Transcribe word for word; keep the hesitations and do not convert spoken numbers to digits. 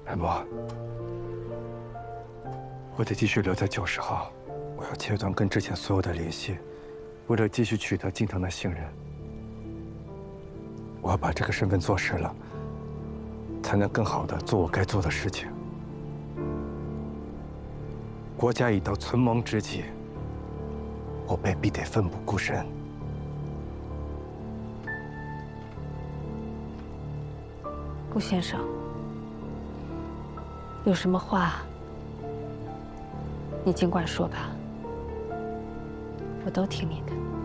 海默，我得继续留在九十号，我要切断跟之前所有的联系，为了继续取得金腾的信任，我要把这个身份做实了，才能更好的做我该做的事情。国家已到存亡之际，我辈必得奋不顾身。 顾先生，有什么话，你尽管说吧，我都听你的。